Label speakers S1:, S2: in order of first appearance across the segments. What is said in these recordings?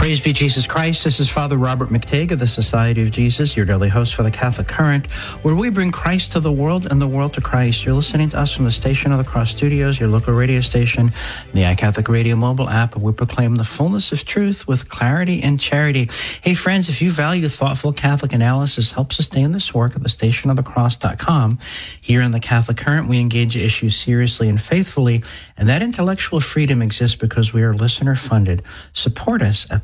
S1: Praise be Jesus Christ. This is Father Robert McTague of the Society of Jesus, your daily host for the Catholic Current, where we bring Christ to the world and the world to Christ. You're listening to us from the Station of the Cross Studios, your local radio station, the iCatholic Radio mobile app, where we proclaim the fullness of truth with clarity and charity. Hey, friends, if you value thoughtful Catholic analysis, help sustain this work at thestationofthecross.com. Here in the Catholic Current, we engage issues seriously and faithfully, and that intellectual freedom exists because we are listener-funded. Support us at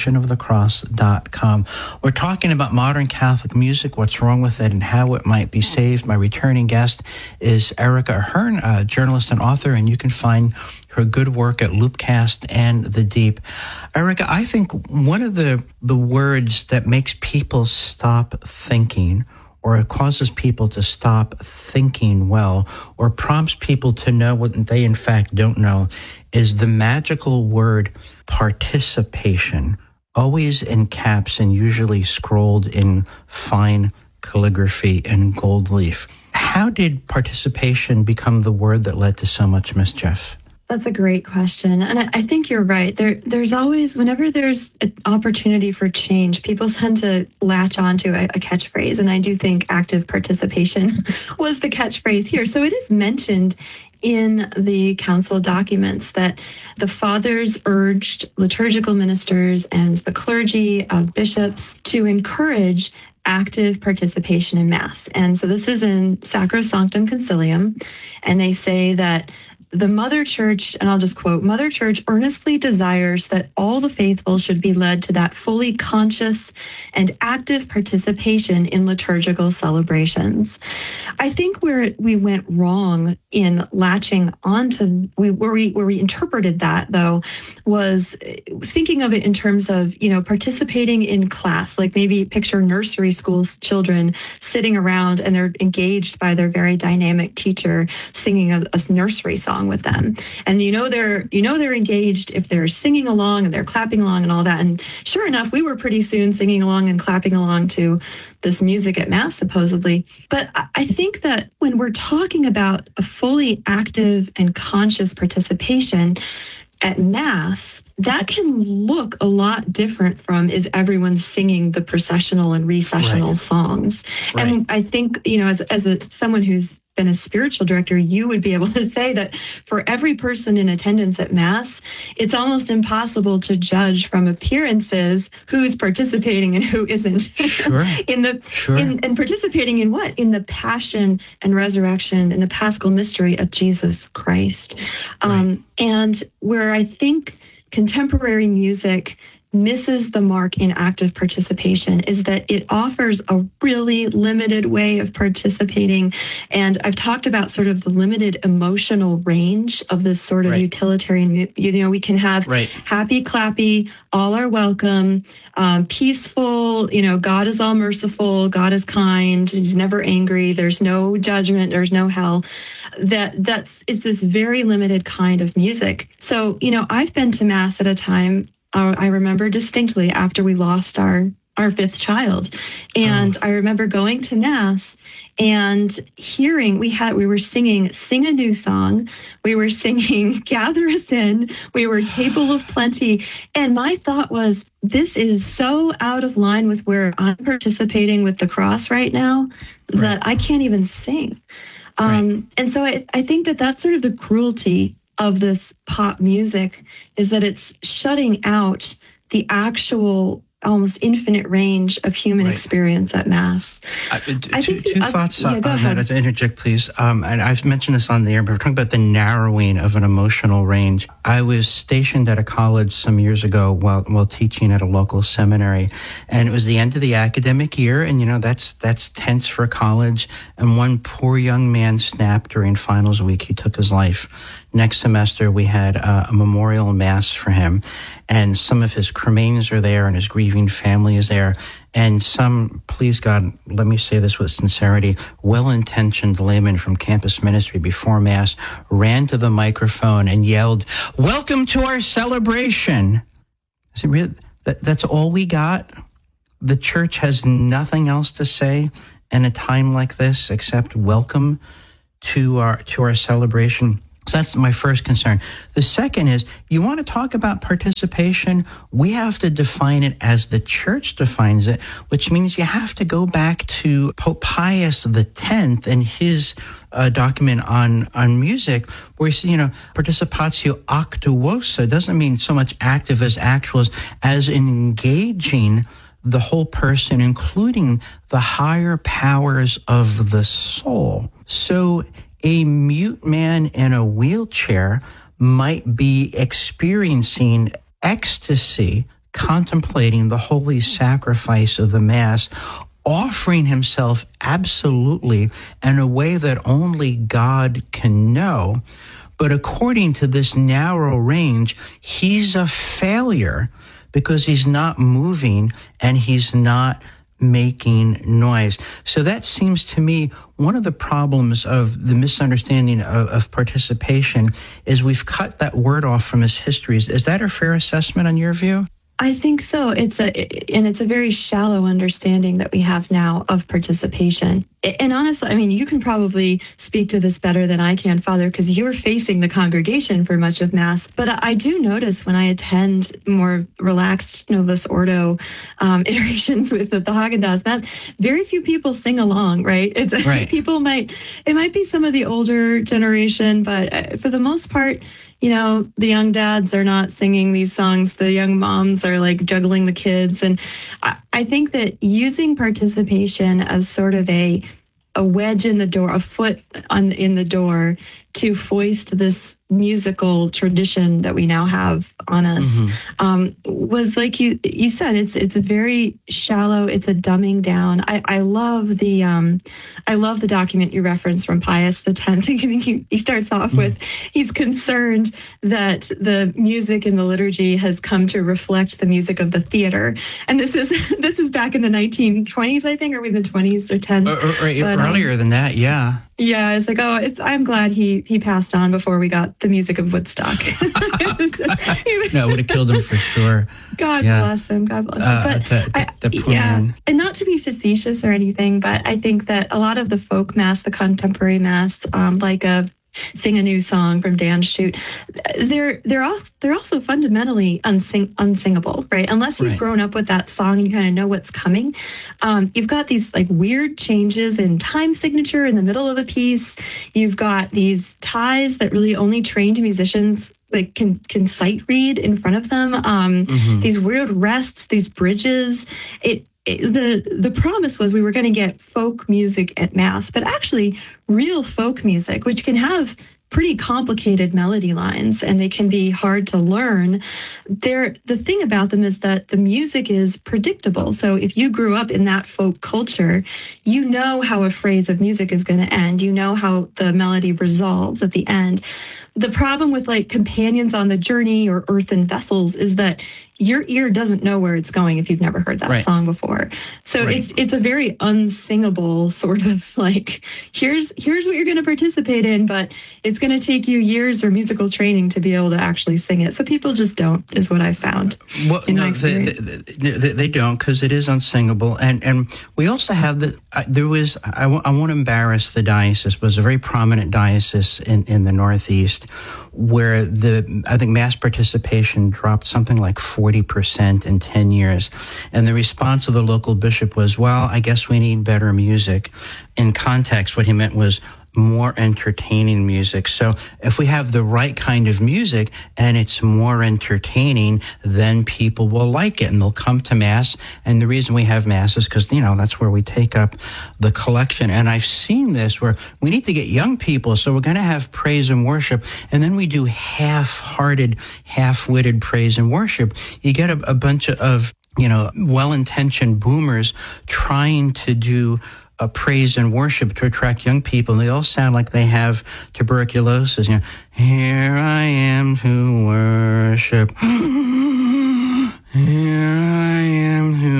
S1: thestationofthecross.com. We're talking about modern Catholic music, what's wrong with it, and how it might be saved. My returning guest is Erica Ahern, a journalist and author, and you can find her good work at Loopcast and The Deep. Erica, I think one of the words that makes people stop thinking, or it causes people to stop thinking well, or prompts people to know what they in fact don't know, is the magical word participation, always in caps and usually scrolled in fine calligraphy and gold leaf. How did participation become the word that led to so much mischief?
S2: That's a great question. And I think you're right. There's always, whenever there's an opportunity for change, people tend to latch onto a catchphrase. And I do think active participation was the catchphrase here. So it is mentioned in the council documents that the fathers urged liturgical ministers and the clergy of bishops to encourage active participation in Mass. And so this is in Sacrosanctum Concilium, and they say that the Mother Church, and I'll just quote, Mother Church earnestly desires that all the faithful should be led to that fully conscious and active participation in liturgical celebrations. I think where we went wrong in latching onto, where we interpreted that, though, was thinking of it in terms of, participating in class, like maybe picture nursery school children sitting around and they're engaged by their very dynamic teacher singing a nursery song with them. And they're engaged if they're singing along and they're clapping along and all that. And sure enough, we were pretty soon singing along and clapping along to this music at Mass, supposedly. But I think that when we're talking about a fully active and conscious participation at Mass, that can look a lot different from is everyone singing the processional and recessional songs. Right. And I think, as someone who's been a spiritual director, you would be able to say that for every person in attendance at Mass, it's almost impossible to judge from appearances who's participating and who isn't.
S1: Sure.
S2: In participating in what? In the passion and resurrection and the Paschal mystery of Jesus Christ.
S1: Right.
S2: And where I think contemporary music misses the mark in active participation is that it offers a really limited way of participating. And I've talked about sort of the limited emotional range of this sort of utilitarian, we can have happy, clappy, all are welcome, peaceful, God is all merciful, God is kind, he's never angry, there's no judgment, there's no hell. It's this very limited kind of music. So, I've been to Mass at a time, I remember distinctly after we lost our fifth child. And I remember going to Mass and hearing, we were singing Sing a New Song. We were singing Gather Us In. We were Table of Plenty. And my thought was, this is so out of line with where I'm participating with the cross right now that I can't even sing. And so I think that that's sort of the cruelty of this pop music, is that it's shutting out the actual almost infinite range of human experience at Mass.
S1: Two thoughts on that. To interject, please. And I've mentioned this on the air, but we're talking about the narrowing of an emotional range. I was stationed at a college some years ago while teaching at a local seminary, and it was the end of the academic year, and that's tense for college. And one poor young man snapped during finals week. He took his life. Next semester, we had a memorial mass for him, and some of his cremains are there, and his grieving family is there. And some, please God, let me say this with sincerity, well-intentioned layman from campus ministry before Mass ran to the microphone and yelled, "Welcome to our celebration." I said, really? That's all we got? The church has nothing else to say in a time like this except welcome to our celebration. So that's my first concern. The second is, you want to talk about participation? We have to define it as the church defines it, which means you have to go back to Pope Pius X and his document on music, where he said, participatio actuosa doesn't mean so much active as actual, as engaging the whole person, including the higher powers of the soul. So a mute man in a wheelchair might be experiencing ecstasy, contemplating the holy sacrifice of the Mass, offering himself absolutely in a way that only God can know. But according to this narrow range, he's a failure because he's not moving and he's not making noise. So that seems to me one of the problems of the misunderstanding of participation is we've cut that word off from his histories. Is that a fair assessment on your view?
S2: I think so. It's a very shallow understanding that we have now of participation. And honestly, I mean, you can probably speak to this better than I can, Father, because you're facing the congregation for much of Mass. But I do notice when I attend more relaxed Novus Ordo iterations with the Haagen-Dazs Mass, very few people sing along, right?
S1: Right.
S2: It might be some of the older generation, but for the most part, the young dads are not singing these songs. The young moms are like juggling the kids. And I think that using participation as sort of a wedge in the door, a foot in the door to foist this musical tradition that we now have on us, was like you said, it's a very shallow, it's a dumbing down. I love the document you referenced from Pius X. I think he starts off with, he's concerned that the music in the liturgy has come to reflect the music of the theater. And this is back in the 1920s, I think, or in the 20s or 10s.
S1: Earlier than that, yeah.
S2: Yeah, it's like, I'm glad he passed on before we got the music of Woodstock.
S1: No, it would have killed him for sure.
S2: God bless him. God bless him. But
S1: the poor man.
S2: And not to be facetious or anything, but I think that a lot of the folk Mass, the contemporary Mass, like a Sing a New Song from Dan Schutt, they're also fundamentally unsingable, right? Unless you've grown up with that song and you kind of know what's coming. You've got these like weird changes in time signature in the middle of a piece. You've got these ties that really only trained musicians like can sight read in front of them. These weird rests, these bridges. The promise was we were going to get folk music at Mass, but actually real folk music, which can have pretty complicated melody lines and they can be hard to learn. The thing about them is that the music is predictable. So if you grew up in that folk culture, you know how a phrase of music is going to end. You know how the melody resolves at the end. The problem with like Companions on the Journey or Earthen Vessels is that your ear doesn't know where it's going if you've never heard that song before. So it's a very unsingable sort of like, here's what you're going to participate in, but it's going to take you years or musical training to be able to actually sing it. So people just don't, is what I found.
S1: Well, no, they don't, because it is unsingable. And we also have I won't embarrass the diocese, but it was a very prominent diocese in the Northeast where I think Mass participation dropped something like 40% in 10 years. And the response of the local bishop was, well, I guess we need better music. In context, what he meant was more entertaining music. So if we have the right kind of music and it's more entertaining, then people will like it and they'll come to Mass. And the reason we have Mass is because, that's where we take up the collection. And I've seen this where we need to get young people. So we're going to have praise and worship. And then we do half-hearted, half-witted praise and worship. You get a bunch of, well-intentioned boomers trying to do a praise and worship to attract young people. And they all sound like they have tuberculosis. Here I am to worship. Here I am to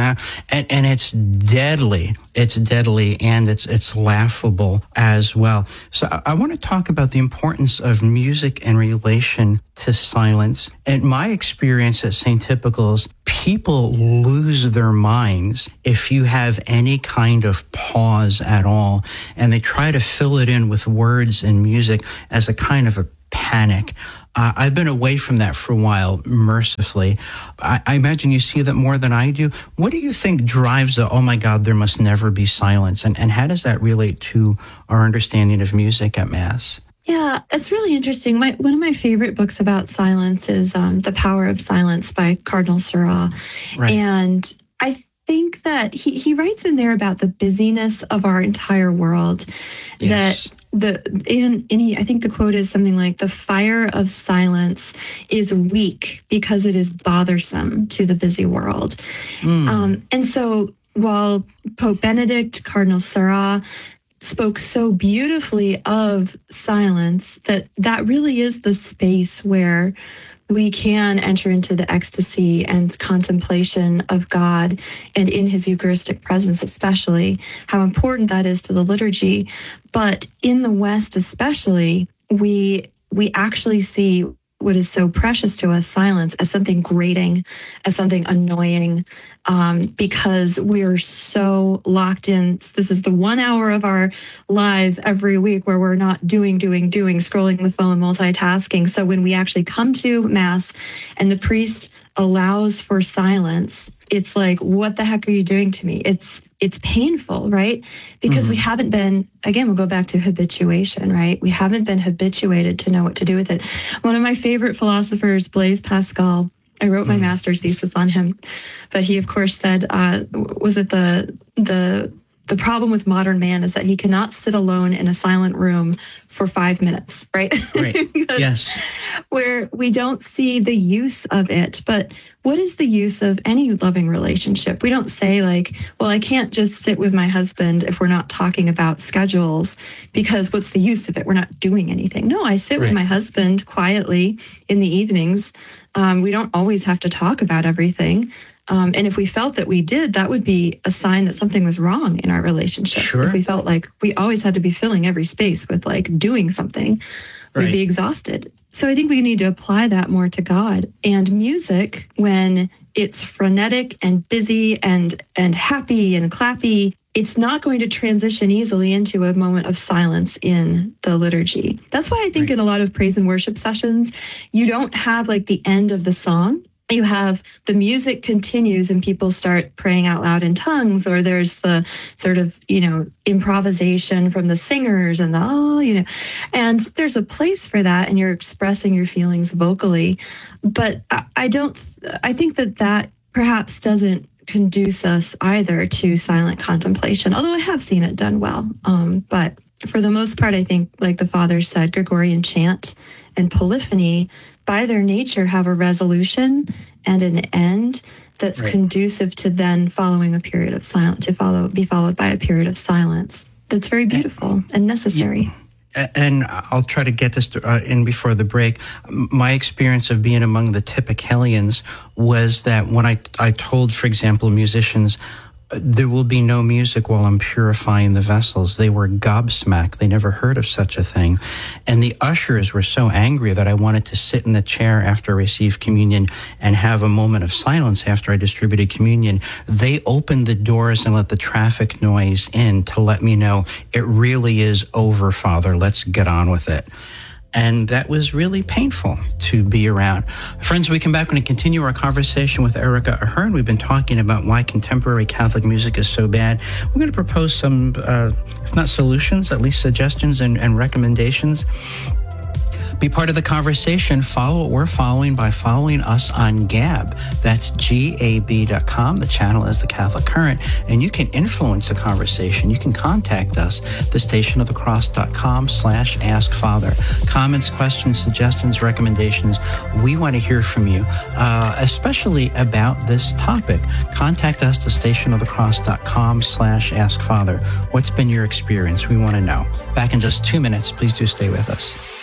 S1: And it's deadly. It's deadly, and it's laughable as well. So I want to talk about the importance of music in relation to silence. And my experience at St. Typical's, people lose their minds if you have any kind of pause at all, and they try to fill it in with words and music as a kind of a panic. I've been away from that for a while, mercifully. I imagine you see that more than I do. What do you think drives the, oh my God, there must never be silence? And how does that relate to our understanding of music at Mass?
S2: Yeah, it's really interesting. One of my favorite books about silence is The Power of Silence by Cardinal Seurat.
S1: Right.
S2: And I think that he writes in there about the busyness of our entire world.
S1: Yes.
S2: That I think the quote is something like, the fire of silence is weak because it is bothersome to the busy world. And so while Pope Benedict, Cardinal Seurat, spoke so beautifully of silence, that really is the space where we can enter into the ecstasy and contemplation of God, and in his Eucharistic presence especially, how important that is to the liturgy. But in the West especially, we actually see what is so precious to us, silence, as something grating, as something annoying, because we're so locked in. This is the 1 hour of our lives every week where we're not doing, scrolling the phone, multitasking. So when we actually come to Mass and the priest allows for silence, it's like, what the heck are you doing to me? It's painful, right? Because we haven't been, again, we'll go back to habituation, right? We haven't been habituated to know what to do with it. One of my favorite philosophers, Blaise Pascal, I wrote my master's thesis on him, but he, of course, said, was it the problem with modern man is that he cannot sit alone in a silent room for 5 minutes, right?
S1: Right. Yes.
S2: Where we don't see the use of it. But what is the use of any loving relationship? We don't say like, well, I can't just sit with my husband if we're not talking about schedules, because what's the use of it? We're not doing anything. No, I sit with my husband quietly in the evenings. We don't always have to talk about everything. And if we felt that we did, that would be a sign that something was wrong in our relationship.
S1: Sure.
S2: If we felt like we always had to be filling every space with like doing something, we'd be exhausted. So I think we need to apply that more to God. And music, when it's frenetic and busy and happy and clappy, it's not going to transition easily into a moment of silence in the liturgy. That's why I think in a lot of praise and worship sessions, you don't have like the end of the song. You have the music continues and people start praying out loud in tongues, or there's the sort of, improvisation from the singers and and there's a place for that, and you're expressing your feelings vocally. But I think that perhaps doesn't conduce us either to silent contemplation, although I have seen it done well. But for the most part, I think, like the Father said, Gregorian chant and polyphony, by their nature, have a resolution and an end that's conducive to then following a period of silence, be followed by a period of silence. That's very beautiful and necessary.
S1: And I'll try to get this in before the break. My experience of being among the Typicalians was that when I told, for example, musicians, there will be no music while I'm purifying the vessels, they were gobsmacked. They never heard of such a thing. And the ushers were so angry that I wanted to sit in the chair after I received communion and have a moment of silence after I distributed communion. They opened the doors and let the traffic noise in to let me know it really is over, Father. Let's get on with it. And that was really painful to be around. Friends, we come back and continue our conversation with Erica Ahern. We've been talking about why contemporary Catholic music is so bad. We're going to propose some, if not solutions, at least suggestions and recommendations. Be part of the conversation. Follow what we're following by following us on Gab. That's gab.com. The channel is The Catholic Current. And you can influence the conversation. You can contact us, thestationofthecross.com/askfather. Comments, questions, suggestions, recommendations. We want to hear from you, especially about this topic. Contact us, thestationofthecross.com/askfather. What's been your experience? We want to know. Back in just 2 minutes. Please do stay with us.